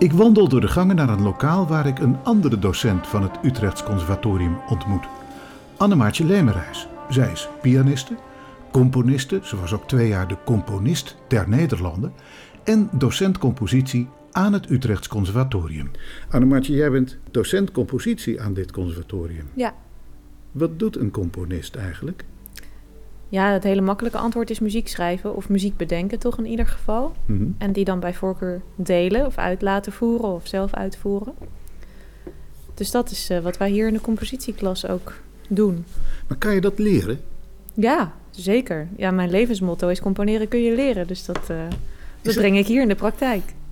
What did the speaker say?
Ik wandel door de gangen naar een lokaal waar ik een andere docent van het Utrechts Conservatorium ontmoet. Annemaartje Lemerijs. Zij is pianiste, componiste, ze was ook 2 jaar de componist der Nederlanden en docent compositie aan het Utrechts Conservatorium. Annemaartje, jij bent docent compositie aan dit conservatorium. Ja. Wat doet een componist eigenlijk? Ja, het hele makkelijke antwoord is muziek schrijven of muziek bedenken toch in ieder geval. Mm-hmm. En die dan bij voorkeur delen of uit laten voeren of zelf uitvoeren. Dus dat is wat wij hier in de compositieklas ook doen. Maar kan je dat leren? Ja, zeker. Ja, mijn levensmotto is componeren kun je leren. Dus dat breng ik hier in de praktijk.